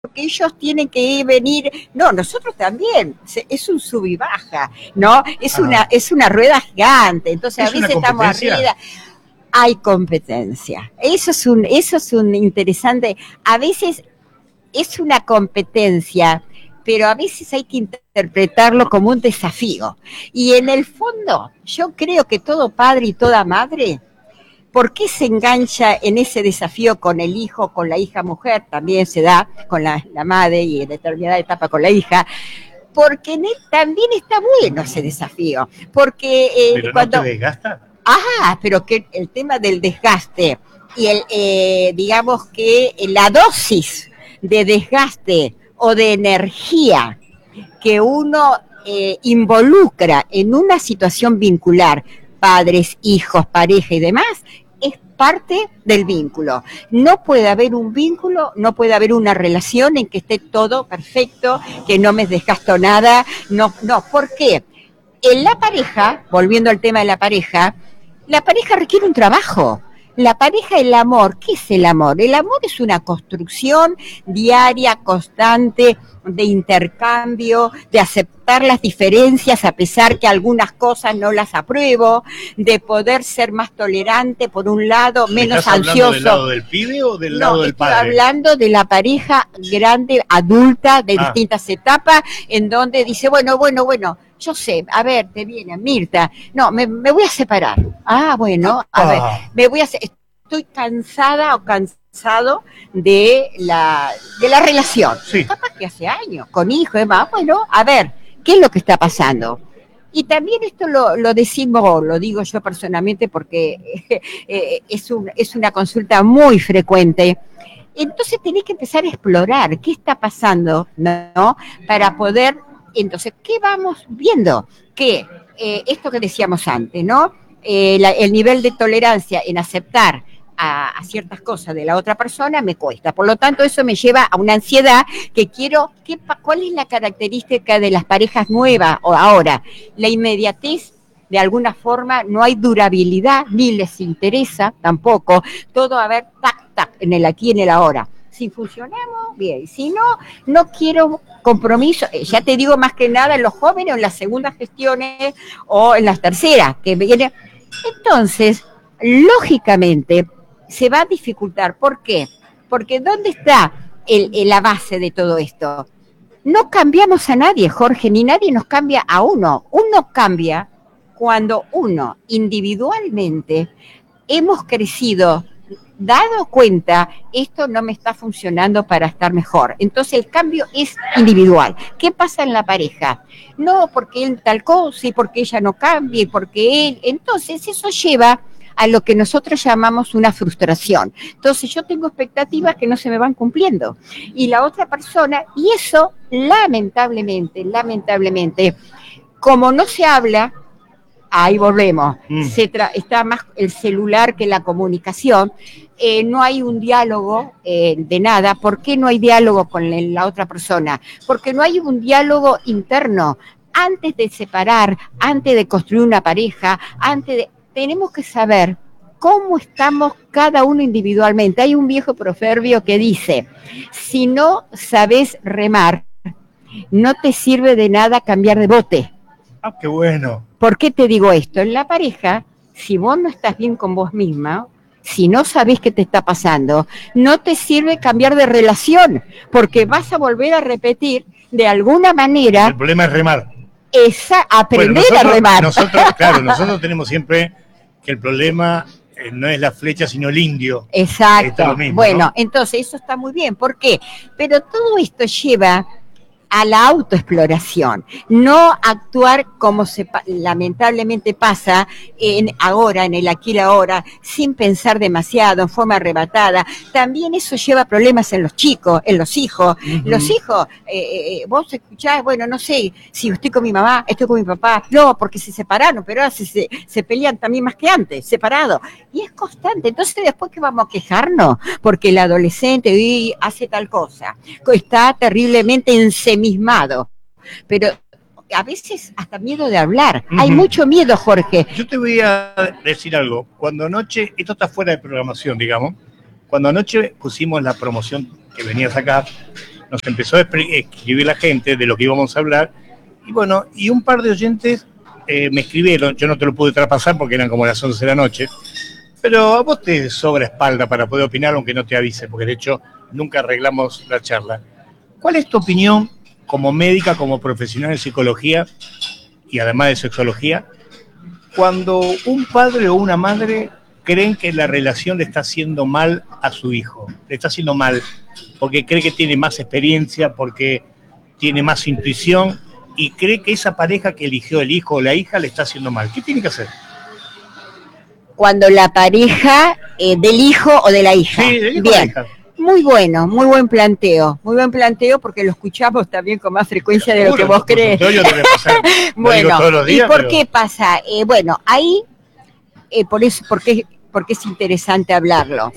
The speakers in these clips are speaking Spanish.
porque ellos tienen que venir. No, nosotros también, es un sub y baja, ¿no? Es una rueda gigante, entonces a veces estamos arriba. Hay competencia. Eso es un interesante. A veces es una competencia, pero a veces hay que interpretarlo como un desafío. Y en el fondo, yo creo que todo padre y toda madre, ¿por qué se engancha en ese desafío con el hijo, con la hija mujer? También se da con la madre y en determinada etapa con la hija. Porque también está bueno ese desafío. Porque ¿pero cuando no te desgasta? Pero que el tema del desgaste y digamos que la dosis de desgaste o de energía que uno involucra en una situación vincular, padres, hijos, pareja y demás, es parte del vínculo. No puede haber un vínculo, no puede haber una relación en que esté todo perfecto, que no me desgasto nada. No, ¿por qué? En la pareja, volviendo al tema de la pareja requiere un trabajo. La pareja, el amor, ¿qué es el amor? El amor es una construcción diaria, constante, de intercambio, de aceptar las diferencias a pesar que algunas cosas no las apruebo, de poder ser más tolerante por un lado, menos ansioso. ¿Estás hablando del lado del pibe o del lado del padre? Estoy hablando de la pareja grande, adulta, de distintas etapas, en donde dice, bueno, yo sé, a ver, te viene Mirta, no, me voy a separar. Bueno, a ver, estoy cansada o cansado de la relación. Sí. Capaz que hace años, con hijos, demás. Bueno, a ver, ¿qué es lo que está pasando? Y también esto lo decimos, lo digo yo personalmente porque es una consulta muy frecuente. Entonces tenés que empezar a explorar qué está pasando, ¿no? Para poder. Entonces, ¿qué vamos viendo? Que esto que decíamos antes, ¿no? El nivel de tolerancia en aceptar a ciertas cosas de la otra persona me cuesta. Por lo tanto, eso me lleva a una ansiedad que quiero. ¿Cuál es la característica de las parejas nuevas o ahora? La inmediatez. De alguna forma no hay durabilidad, ni les interesa tampoco. Todo a ver, tac, en el aquí y en el ahora. Si funcionamos, bien. Si no, no quiero compromiso. Ya te digo más que nada en los jóvenes, o en las segundas gestiones, o en las terceras, que viene. Entonces, lógicamente, se va a dificultar. ¿Por qué? Porque ¿dónde está la base de todo esto? No cambiamos a nadie, Jorge, ni nadie nos cambia a uno. Uno cambia cuando uno individualmente hemos crecido, dado cuenta, esto no me está funcionando para estar mejor. Entonces el cambio es individual. ¿Qué pasa en la pareja? No, porque él tal cosa y porque ella no cambia y porque él. Entonces eso lleva a lo que nosotros llamamos una frustración. Entonces yo tengo expectativas que no se me van cumpliendo. Y la otra persona, y eso lamentablemente, como no se habla, ahí volvemos, está más el celular que la comunicación, no hay un diálogo de nada. ¿Por qué no hay diálogo con la otra persona? Porque no hay un diálogo interno. Antes de separar, antes de construir una pareja, tenemos que saber cómo estamos cada uno individualmente. Hay un viejo proverbio que dice, si no sabes remar, no te sirve de nada cambiar de bote. ¡Qué bueno! ¿Por qué te digo esto? En la pareja, si vos no estás bien con vos misma, si no sabés qué te está pasando, no te sirve cambiar de relación, porque vas a volver a repetir de alguna manera. El problema es remar. Aprender a remar. Nosotros tenemos siempre que el problema no es la flecha, sino el indio. Exacto. Lo mismo, bueno, ¿no? Entonces eso está muy bien. ¿Por qué? Pero todo esto lleva a la autoexploración, no actuar como lamentablemente pasa ahora, en el aquí y ahora, sin pensar demasiado, en forma arrebatada. También eso lleva problemas en los chicos, en los hijos. Uh-huh. Los hijos, vos escuchás, bueno, no sé, si estoy con mi mamá, estoy con mi papá, no, porque se separaron, pero ahora se pelean también más que antes, separados. Y es constante. Entonces, después, ¿qué vamos a quejarnos? Porque el adolescente hace tal cosa, está terriblemente ensemismado, pero a veces hasta miedo de hablar. Uh-huh. Hay mucho miedo, Jorge. Yo te voy a decir algo. Cuando anoche, esto está fuera de programación, digamos, cuando anoche pusimos la promoción que venías acá, nos empezó a escribir la gente de lo que íbamos a hablar, y bueno, y un par de oyentes me escribieron, yo no te lo pude traspasar porque eran como las 11 de la noche, pero a vos te sobra espalda para poder opinar aunque no te avise, porque de hecho nunca arreglamos la charla. ¿Cuál es tu opinión como médica, como profesional de psicología y además de sexología, cuando un padre o una madre creen que la relación le está haciendo mal a su hijo? Le está haciendo mal porque cree que tiene más experiencia, porque tiene más intuición y cree que esa pareja que eligió el hijo o la hija le está haciendo mal. ¿Qué tiene que hacer? Cuando la pareja del hijo o de la hija. Sí, del hijo o bien. de la hija. Muy bueno, muy buen planteo porque lo escuchamos también con más frecuencia de lo que vos crees. Debe pasar, bueno, todos los días, ¿y por qué pasa? Bueno, ahí, por eso, porque es interesante hablarlo.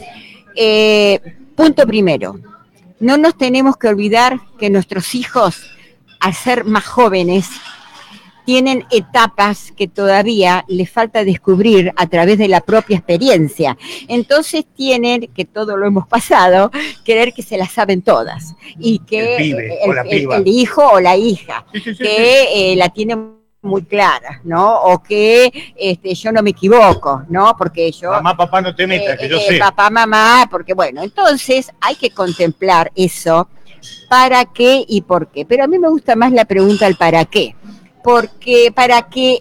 Punto primero, no nos tenemos que olvidar que nuestros hijos, al ser más jóvenes, tienen etapas que todavía les falta descubrir a través de la propia experiencia. Entonces tienen, que todo lo hemos pasado, creer que se las saben todas. Y que el hijo o la hija, que la tienen muy clara, ¿no? O que yo no me equivoco, ¿no? Porque yo... Mamá, papá, no te metas, que yo sé. Papá, mamá, porque bueno, entonces hay que contemplar eso, para qué y por qué. Pero a mí me gusta más la pregunta del para qué. Porque para que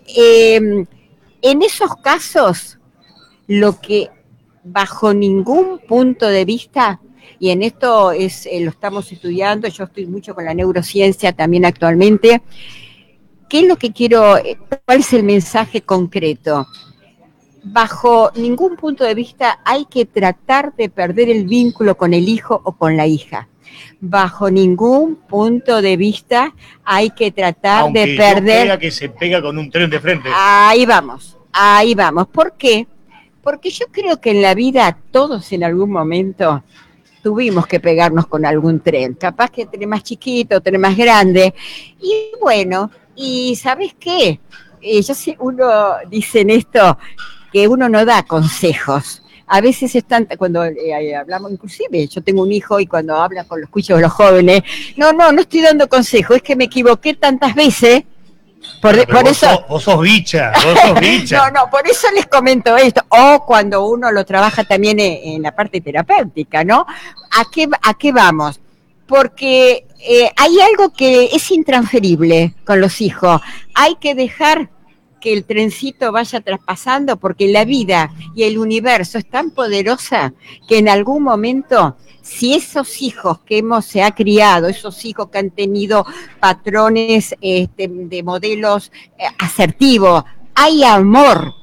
en esos casos, lo que bajo ningún punto de vista, y en esto lo estamos estudiando, yo estoy mucho con la neurociencia también actualmente, ¿qué es lo que quiero? ¿Cuál es el mensaje concreto? Bajo ningún punto de vista hay que tratar de perder el vínculo con el hijo o con la hija. Bajo ningún punto de vista hay que tratar de perder... Aunque que se pega con un tren de frente. Ahí vamos. ¿Por qué? Porque yo creo que en la vida todos en algún momento tuvimos que pegarnos con algún tren. Capaz que tenés más chiquito, tenés más grande. Y bueno, ¿y sabés qué? Yo sé, uno dice en esto que uno no da consejos. A veces están, cuando hablamos, inclusive yo tengo un hijo y cuando habla con los escucho de los jóvenes, no estoy dando consejos, es que me equivoqué tantas veces. Por eso vos sos bicha. No, por eso les comento esto. O cuando uno lo trabaja también en la parte terapéutica, ¿no? ¿A qué vamos? Porque hay algo que es intransferible con los hijos. Hay que dejar que el trencito vaya traspasando, porque la vida y el universo es tan poderosa que en algún momento, si esos hijos que se ha criado, esos hijos que han tenido patrones de modelos asertivos, hay amor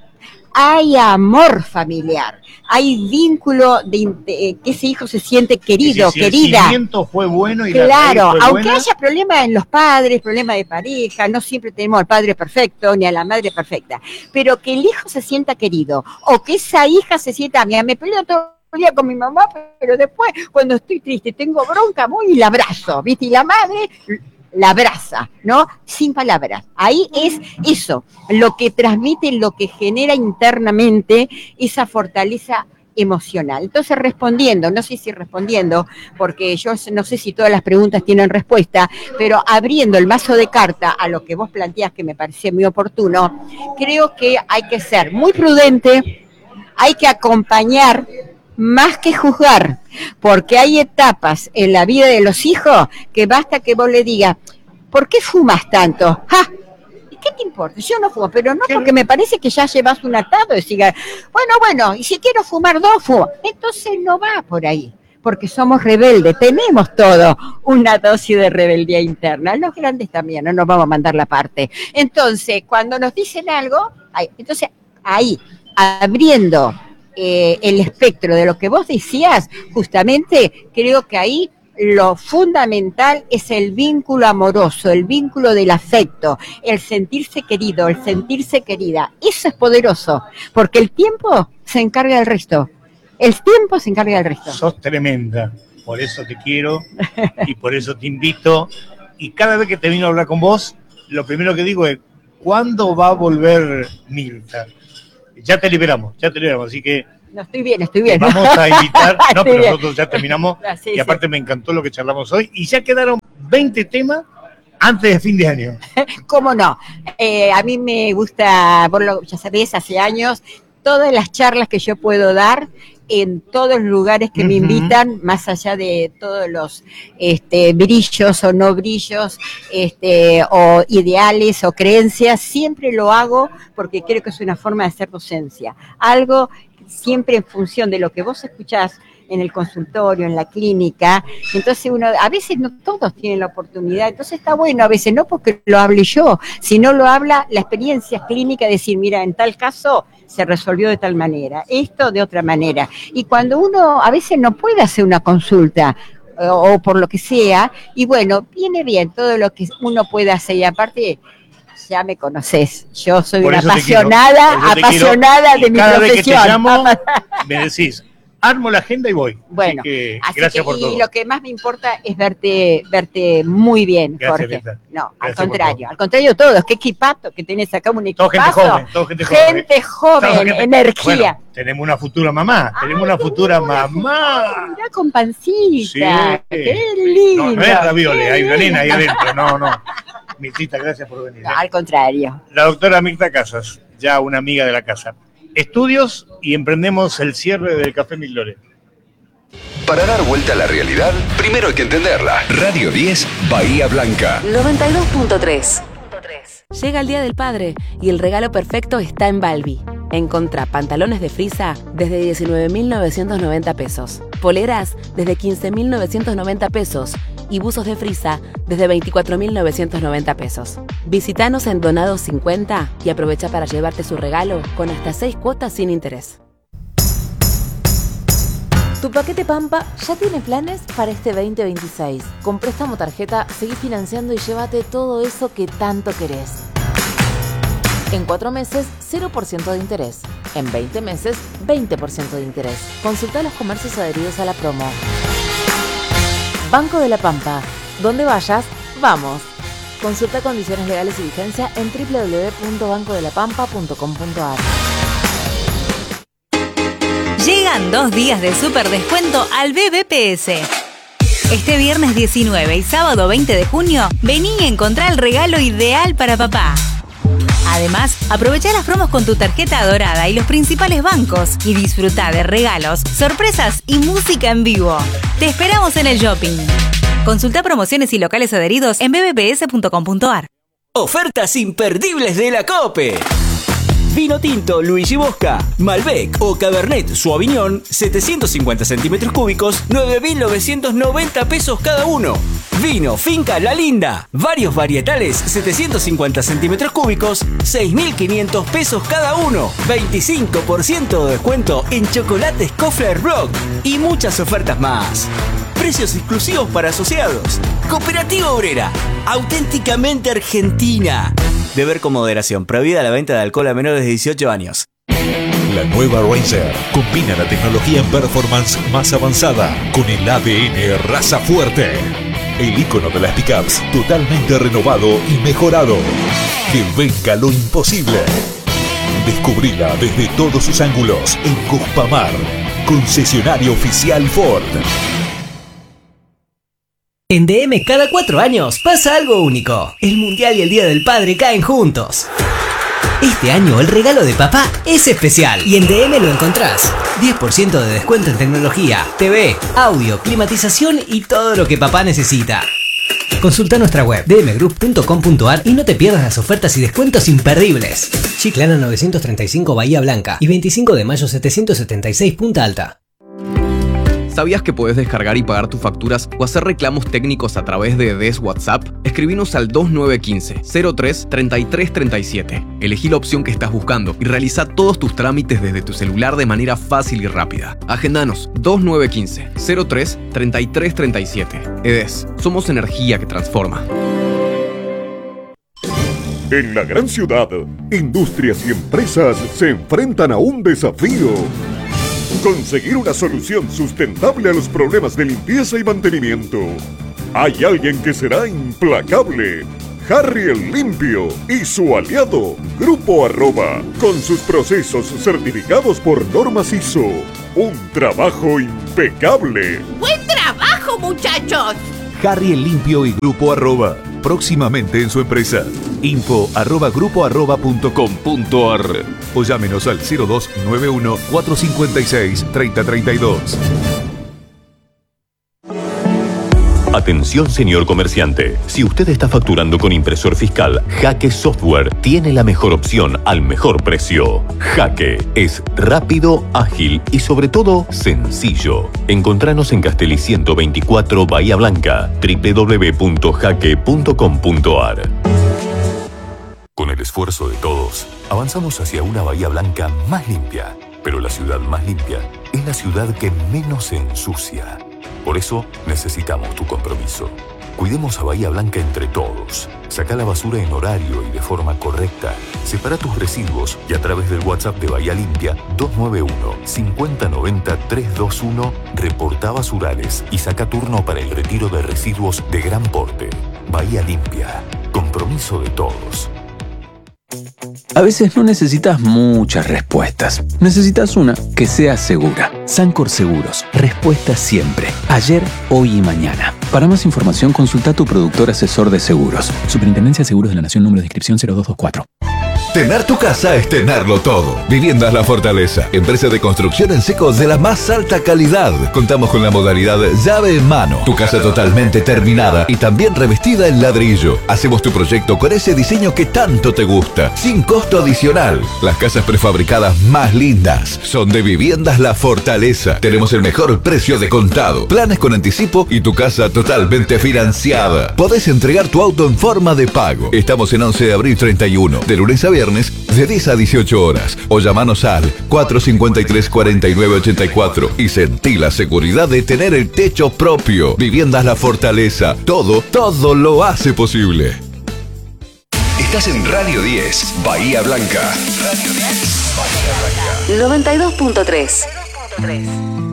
familiar, hay vínculo que ese hijo se siente querido, si querida. El cimiento fue bueno y claro, fue aunque buena. haya problemas en los padres, problemas de pareja, no siempre tenemos al padre perfecto ni a la madre perfecta, pero que el hijo se sienta querido, o que esa hija se sienta, mira, me peleo todo el día con mi mamá, pero después cuando estoy triste, tengo bronca, voy y la abrazo, ¿viste? Y la madre la abraza, ¿no? Sin palabras. Ahí es eso, lo que transmite, lo que genera internamente esa fortaleza emocional. Entonces, no sé si respondiendo, porque yo no sé si todas las preguntas tienen respuesta, pero abriendo el mazo de carta a lo que vos planteás, que me parecía muy oportuno, creo que hay que ser muy prudente, hay que acompañar más que juzgar, porque hay etapas en la vida de los hijos que basta que vos le digas, ¿por qué fumas tanto? ¡Ja! ¿Y qué te importa? Yo no fumo, pero no, porque me parece que ya llevas un atado de cigarro. Bueno, y si quiero fumar dos, fumo. Entonces no va por ahí, porque somos rebeldes, tenemos todo una dosis de rebeldía interna. Los grandes también, no nos vamos a mandar la parte. Entonces, cuando nos dicen algo, ahí, abriendo el espectro de lo que vos decías, justamente creo que ahí lo fundamental es el vínculo amoroso, el vínculo del afecto, el sentirse querido, el sentirse querida. Eso es poderoso, porque el tiempo se encarga del resto. El tiempo se encarga del resto. Sos tremenda, por eso te quiero y por eso te invito. Y cada vez que termino de hablar con vos, lo primero que digo es, ¿cuándo va a volver Mirta? Ya te liberamos, así que No, estoy bien, estoy bien. Vamos a invitar, no, pero bien. nosotros ya terminamos, Sí, y aparte me encantó lo que charlamos hoy, y ya quedaron 20 temas antes de fin de año. ¿Cómo no? A mí me gusta, ya sabés, hace años, todas las charlas que yo puedo dar en todos los lugares que me invitan, más allá de todos los brillos o no brillos, o ideales o creencias, siempre lo hago porque creo que es una forma de hacer docencia. Algo siempre en función de lo que vos escuchás en el consultorio, en la clínica. Entonces uno, a veces no todos tienen la oportunidad, entonces está bueno a veces, no porque lo hable yo, sino lo habla la experiencia clínica, decir, mira, en tal caso se resolvió de tal manera, esto de otra manera. Y cuando uno a veces no puede hacer una consulta, o por lo que sea, y bueno, viene bien todo lo que uno puede hacer, y aparte ya me conocés, yo soy una apasionada de mi profesión. Cada vez que te llamo, me decís, armo la agenda y voy. Bueno, así gracias por todo. Y lo que más me importa es verte muy bien, gracias, Jorge. Rita. No, al contrario todos, qué equipazo que tenés acá, un equipazo. Todo gente joven, energía. Bueno, tenemos una futura mamá, Mirá con pancita, sí. Qué lindo. No es ravioli, hay una nena ahí adentro, no. Mirtita, gracias por venir. No, al contrario. La doctora Mirta Casas, ya una amiga de la casa. Estudios y emprendemos el cierre del Café Milores. Para dar vuelta a la realidad, primero hay que entenderla. Radio 10, Bahía Blanca. 92.3. Llega el Día del Padre y el regalo perfecto está en Balbi. Encontrá pantalones de frisa desde 19.990 pesos, poleras desde 15.990 pesos y buzos de frisa desde 24.990 pesos. Visítanos en Donados 50 y aprovecha para llevarte su regalo con hasta 6 cuotas sin interés. Tu paquete Pampa ya tiene planes para este 2026. Con préstamo tarjeta, seguí financiando y llévate todo eso que tanto querés. En 4 meses, 0% de interés. En 20 meses, 20% de interés. Consulta los comercios adheridos a la promo. Banco de la Pampa. Donde vayas, vamos. Consulta condiciones legales y vigencia en www.bancodelapampa.com.ar. Llegan 2 días de súper descuento al BBPS. Este viernes 19 y sábado 20 de junio, vení y encontrá el regalo ideal para papá. Además, aprovecha las promos con tu tarjeta dorada y los principales bancos y disfruta de regalos, sorpresas y música en vivo. Te esperamos en el shopping. Consulta promociones y locales adheridos en bbps.com.ar. Ofertas imperdibles de la COPE. Vino tinto Luigi Bosca, Malbec o Cabernet Sauvignon, 750 centímetros cúbicos, 9.990 pesos cada uno. Vino Finca La Linda, varios varietales, 750 centímetros cúbicos, 6.500 pesos cada uno. 25% de descuento en chocolates Kofler Rock y muchas ofertas más. Precios exclusivos para asociados. Cooperativa Obrera, auténticamente argentina. Beber con moderación. Prohibida la venta de alcohol a menores de 18 años. La nueva Ranger combina la tecnología en performance más avanzada con el ADN raza fuerte. El icono de las pickups totalmente renovado y mejorado. Que venga lo imposible. Descubrila desde todos sus ángulos en Cuspamar, concesionario oficial Ford. En DM cada 4 años pasa algo único. El Mundial y el Día del Padre caen juntos. Este año el regalo de papá es especial y en DM lo encontrás. 10% de descuento en tecnología, TV, audio, climatización y todo lo que papá necesita. Consulta nuestra web dmgroup.com.ar y no te pierdas las ofertas y descuentos imperdibles. Chiclana 935 Bahía Blanca y 25 de mayo 776 Punta Alta. ¿Sabías que podés descargar y pagar tus facturas o hacer reclamos técnicos a través de DES WhatsApp? Escribinos al 2915-03-3337. Elegí la opción que estás buscando y realiza todos tus trámites desde tu celular de manera fácil y rápida. Agendanos 2915-03-3337. EDES, somos energía que transforma. En la gran ciudad, industrias y empresas se enfrentan a un desafío. Conseguir una solución sustentable a los problemas de limpieza y mantenimiento. Hay alguien que será implacable. Harry el Limpio y su aliado, Grupo Arroba, con sus procesos certificados por normas ISO. Un trabajo impecable. ¡Buen trabajo, muchachos! Harry el Limpio y Grupo Arroba. Próximamente en su empresa. info@grupoarroba.com.ar o llámenos al 0291 456 3032. Atención, señor comerciante. Si usted está facturando con impresor fiscal, Jaque Software tiene la mejor opción al mejor precio. Jaque es rápido, ágil y sobre todo sencillo. Encontranos en Castelli 124 Bahía Blanca, www.jaque.com.ar. Con el esfuerzo de todos, avanzamos hacia una Bahía Blanca más limpia. Pero la ciudad más limpia es la ciudad que menos se ensucia. Por eso necesitamos tu compromiso. Cuidemos a Bahía Blanca entre todos. Saca la basura en horario y de forma correcta. Separa tus residuos y a través del WhatsApp de Bahía Limpia 291-5090-321 reporta basurales y saca turno para el retiro de residuos de gran porte. Bahía Limpia. Compromiso de todos. A veces no necesitas muchas respuestas. Necesitas una que sea segura. Sancor Seguros. Respuesta siempre. Ayer, hoy y mañana. Para más información, consulta a tu productor asesor de seguros. Superintendencia de Seguros de la Nación, número de inscripción 0224. Tener tu casa es tenerlo todo. Viviendas La Fortaleza, empresa de construcción en seco de la más alta calidad. Contamos con la modalidad llave en mano. Tu casa totalmente terminada y también revestida en ladrillo. Hacemos tu proyecto con ese diseño que tanto te gusta, sin costo adicional. Las casas prefabricadas más lindas son de Viviendas La Fortaleza. Tenemos el mejor precio de contado, planes con anticipo y tu casa totalmente financiada. Podés entregar tu auto en forma de pago. Estamos en 11 de abril 31, de lunes a viernes, de 10 a 18 horas. O llamanos al 453-4984 y sentí la seguridad de tener el techo propio. Viviendas La Fortaleza. Todo lo hace posible. Estás en Radio 10, Bahía Blanca. Radio 10, Bahía Blanca. 92.3.